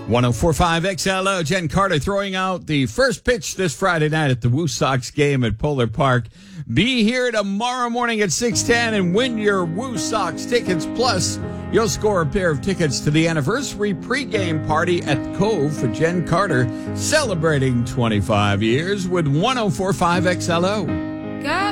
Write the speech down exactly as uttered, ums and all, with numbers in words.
one oh four point five X L O, Jen Carter throwing out the first pitch this Friday night at the Woo Sox game at Polar Park. Be here tomorrow morning at six ten and win your Woo Sox tickets. Plus, you'll score a pair of tickets to the anniversary pregame party at Cove for Jen Carter, celebrating twenty-five years with one oh four point five X L O. Got